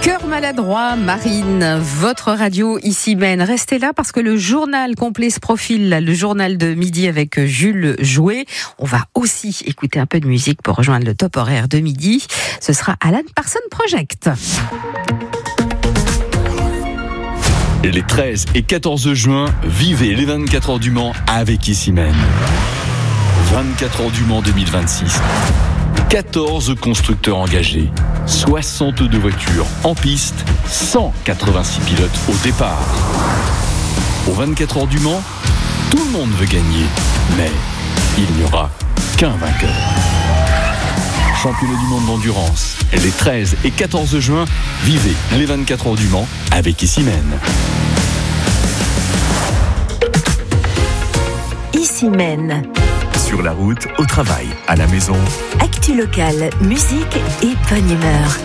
Cœur maladroit, Marine, votre radio ici mène. Restez là parce que le journal complet se profile, le journal de midi avec Jules Jouet. On va aussi écouter un peu de musique pour rejoindre le top horaire de midi. Ce sera Alan Parsons Project. Et les 13 et 14 juin, vivez les 24 heures du Mans avec Issimène. 24 heures du Mans 2026. 14 constructeurs engagés, 62 voitures en piste, 186 pilotes au départ. Aux 24 heures du Mans, tout le monde veut gagner, mais il n'y aura qu'un vainqueur. Championnat du monde d'endurance, les 13 et 14 juin, vivez les 24 heures du Mans avec Issimène. Issimène. Sur la route, au travail, à la maison. Actu locale, musique et bonne humeur.